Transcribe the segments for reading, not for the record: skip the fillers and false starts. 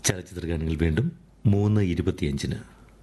ചലച്ചിത്രഗാനങ്ങൾ വീണ്ടും 3:25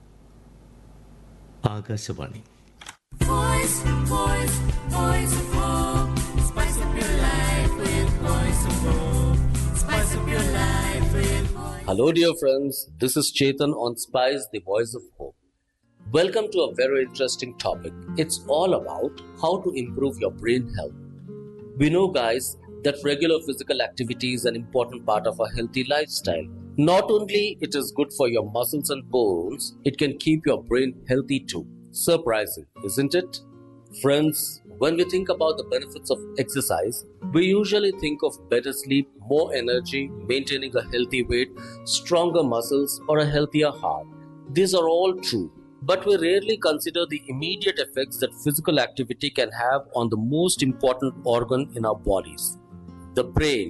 Akashvani. Voice, voice, voice of hope. Spice up your life with voice of hope. Spice up your life with voice. Hello, dear friends. This is Chetan on Spice, the voice of hope. Welcome to a very interesting topic. It's all about how to improve your brain health. We know, guys, that regular physical activity is an important part of a healthy lifestyle. Not only it is good for your muscles and bones, it can keep your brain healthy too. Surprising, isn't it? Friends, when we think about the benefits of exercise, we usually think of better sleep, more energy, maintaining a healthy weight, stronger muscles, or a healthier heart. These are all true, but we rarely consider the immediate effects that physical activity can have on the most important organ in our bodies, the brain.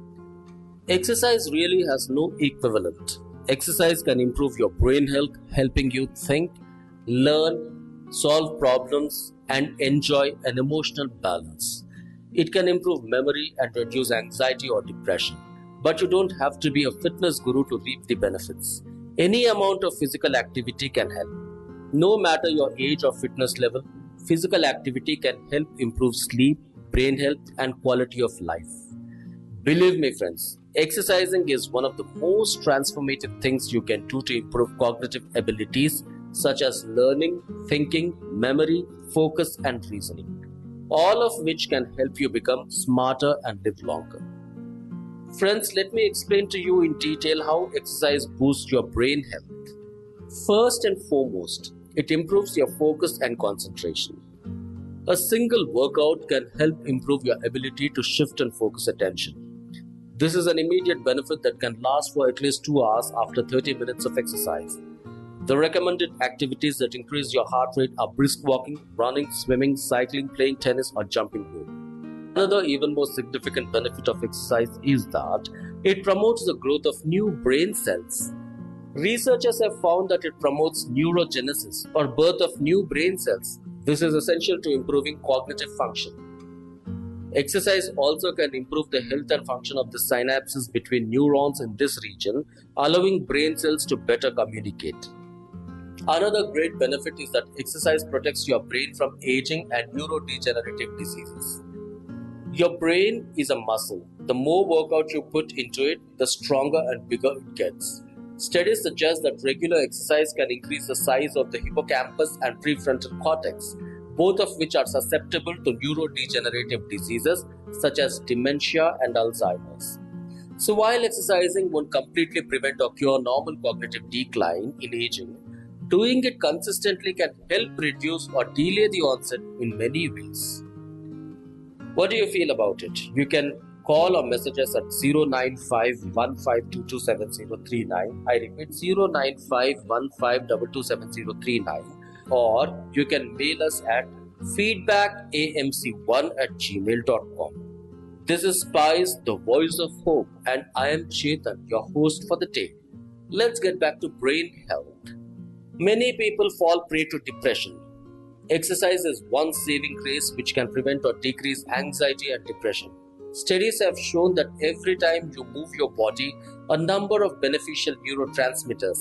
Exercise really has no equivalent. Exercise can improve your brain health, helping you think, learn, solve problems, and enjoy an emotional balance. It can improve memory and reduce anxiety or depression. But you don't have to be a fitness guru to reap the benefits. Any amount of physical activity can help. No matter your age or fitness level, physical activity can help improve sleep, brain health, and quality of life. Believe me, friends, exercising is one of the most transformative things you can do to improve cognitive abilities such as learning, thinking, memory, focus, and reasoning, all of which can help you become smarter and live longer. Friends, let me explain to you in detail how exercise boosts your brain health. First and foremost, it improves your focus and concentration. A single workout can help improve your ability to shift and focus attention. This is an immediate benefit that can last for at least 2 hours after 30 minutes of exercise. The recommended activities that increase your heart rate are brisk walking, running, swimming, cycling, playing tennis, or jumping rope. Another even more significant benefit of exercise is that it promotes the growth of new brain cells. Researchers have found that it promotes neurogenesis or birth of new brain cells. This is essential to improving cognitive function. Exercise also can improve the health and function of the synapses between neurons in this region, allowing brain cells to better communicate. Another great benefit is that exercise protects your brain from aging and neurodegenerative diseases. Your brain is a muscle. The more workout you put into it, the stronger and bigger it gets. Studies suggest that regular exercise can increase the size of the hippocampus and prefrontal cortex, both of which are susceptible to neurodegenerative diseases such as dementia and Alzheimer's. So while exercising won't completely prevent or cure normal cognitive decline in aging, doing it consistently can help reduce or delay the onset in many ways. What do you feel about it? You can call or message us at 09515227039. I repeat, 09515227039. Or you can mail us at feedbackamc1@gmail.com. This is Spice, the voice of hope, and I am Chetan, your host for the day. Let's get back to brain health. Many people fall prey to depression. Exercise is one saving grace which can prevent or decrease anxiety and depression. Studies have shown that every time you move your body, a number of beneficial neurotransmitters